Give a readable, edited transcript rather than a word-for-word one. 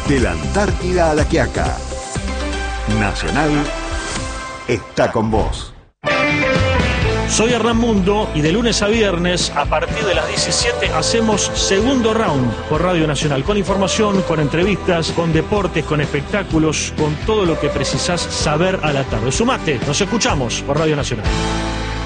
De la Antártida a La Quiaca. Nacional está con vos. Soy Hernán Mundo y de lunes a viernes, a partir de las 17, hacemos Segundo Round por Radio Nacional. Con información, con entrevistas, con deportes, con espectáculos, con todo lo que precisás saber a la tarde. Sumate, nos escuchamos por Radio Nacional.